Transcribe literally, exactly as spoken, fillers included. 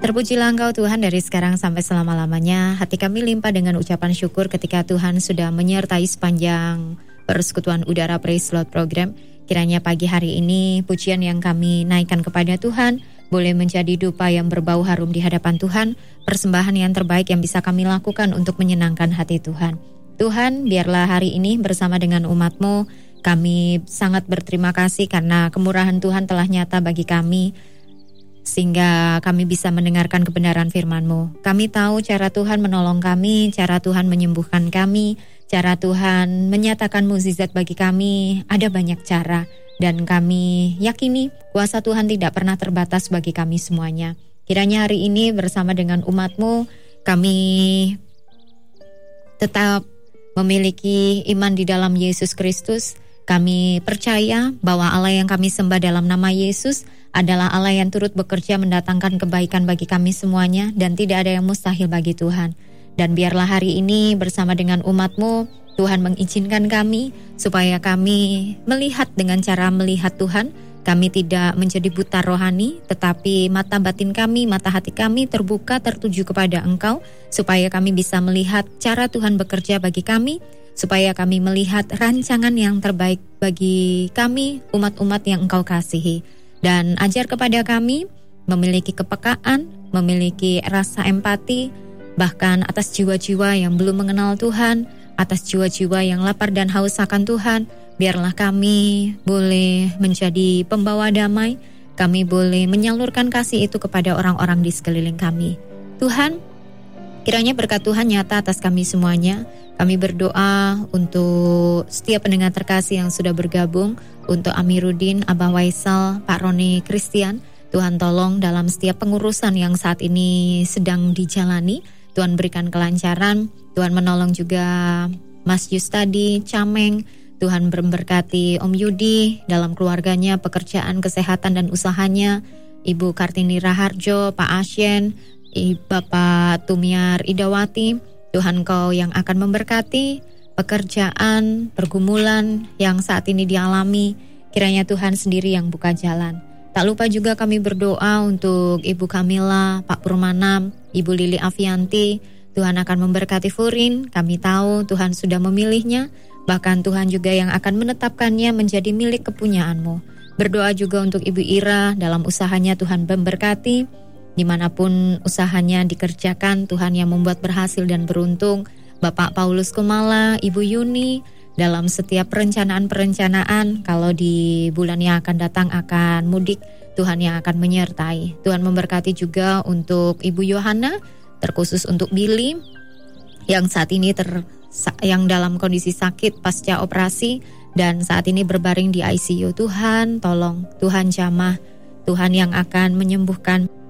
Terpujilah Engkau Tuhan dari sekarang sampai selama-lamanya. Hati kami limpah dengan ucapan syukur ketika Tuhan sudah menyertai sepanjang persekutuan udara Praise Lord program. Kiranya pagi hari ini pujian yang kami naikkan kepada Tuhan boleh menjadi dupa yang berbau harum di hadapan Tuhan, persembahan yang terbaik yang bisa kami lakukan untuk menyenangkan hati Tuhan. Tuhan, biarlah hari ini bersama dengan umat-Mu, kami sangat berterima kasih karena kemurahan Tuhan telah nyata bagi kami, sehingga kami bisa mendengarkan kebenaran firman-Mu. Kami tahu cara Tuhan menolong kami, cara Tuhan menyembuhkan kami, cara Tuhan menyatakan mukjizat bagi kami, ada banyak cara. Dan kami yakini kuasa Tuhan tidak pernah terbatas bagi kami semuanya. Kiranya hari ini bersama dengan umat-Mu, kami tetap memiliki iman di dalam Yesus Kristus. Kami percaya bahwa Allah yang kami sembah dalam nama Yesus adalah Allah yang turut bekerja mendatangkan kebaikan bagi kami semuanya, dan tidak ada yang mustahil bagi Tuhan. Dan biarlah hari ini bersama dengan umat-Mu, Tuhan mengizinkan kami supaya kami melihat dengan cara melihat Tuhan. Kami tidak menjadi buta rohani, tetapi mata batin kami, mata hati kami terbuka tertuju kepada Engkau, supaya kami bisa melihat cara Tuhan bekerja bagi kami, supaya kami melihat rancangan yang terbaik bagi kami, umat-umat yang Engkau kasihi. Dan ajar kepada kami memiliki kepekaan, memiliki rasa empati, bahkan atas jiwa-jiwa yang belum mengenal Tuhan, atas jiwa-jiwa yang lapar dan haus akan Tuhan. Biarlah kami boleh menjadi pembawa damai, kami boleh menyalurkan kasih itu kepada orang-orang di sekeliling kami. Tuhan, kiranya berkat Tuhan nyata atas kami semuanya. Kami berdoa untuk setiap pendengar terkasih yang sudah bergabung, untuk Amiruddin, Abah Waisal, Pak Roni Christian. Tuhan tolong dalam setiap pengurusan yang saat ini sedang dijalani. Tuhan berikan kelancaran, Tuhan menolong juga Mas Yustadi, Cameng. Tuhan memberkati Om Yudi dalam keluarganya, pekerjaan, kesehatan dan usahanya. Ibu Kartini Raharjo, Pak Asyen, Bapak Tumiar Idawati. Tuhan Kau yang akan memberkati pekerjaan, pergumulan yang saat ini dialami. Kiranya Tuhan sendiri yang buka jalan. Tak lupa juga kami berdoa untuk Ibu Kamila, Pak Purmanam, Ibu Lili Afianti. Tuhan akan memberkati Furin. Kami tahu Tuhan sudah memilihnya. Bahkan Tuhan juga yang akan menetapkannya menjadi milik kepunyaan-Mu. Berdoa juga untuk Ibu Ira dalam usahanya, Tuhan memberkati. Dimanapun usahanya dikerjakan, Tuhan yang membuat berhasil dan beruntung. Bapak Paulus Kumala, Ibu Yuni, dalam setiap perencanaan-perencanaan, kalau di bulan yang akan datang akan mudik, Tuhan yang akan menyertai. Tuhan memberkati juga untuk Ibu Yohana, terkhusus untuk Billy, yang saat ini ter, yang dalam kondisi sakit pasca operasi, dan saat ini berbaring di I C U. Tuhan tolong, Tuhan jamah, Tuhan yang akan menyembuhkan